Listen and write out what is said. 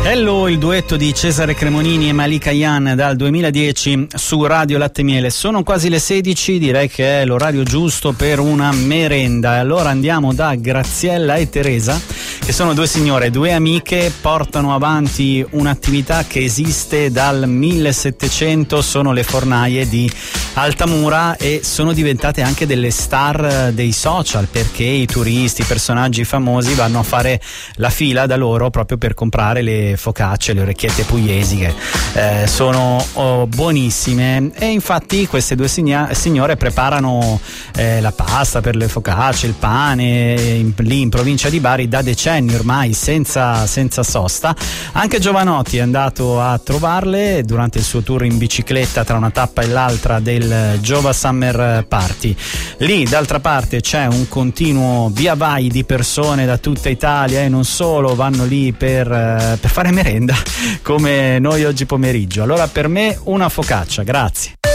Hello, il duetto di Cesare Cremonini e Malika Yan dal 2010 su Radio Latte Miele. Sono quasi le 16, direi che è l'orario giusto per una merenda. E allora andiamo da Graziella e Teresa, che sono due signore, due amiche, portano avanti un'attività che esiste dal 1700, sono le fornaie di Altamura e sono diventate anche delle star dei social, perché i turisti, i personaggi famosi vanno a fare la fila da loro proprio per comprare le focacce, le orecchiette pugliesi che sono buonissime. E infatti queste due signore preparano la pasta per le focacce, il pane lì in provincia di Bari da decenni ormai senza sosta. Anche Giovanotti è andato a trovarle durante il suo tour in bicicletta tra una tappa e l'altra del Giova Summer Party. Lì d'altra parte c'è un continuo via vai di persone da tutta Italia e non solo, vanno lì per fare merenda come noi oggi pomeriggio. Allora per me una focaccia, grazie.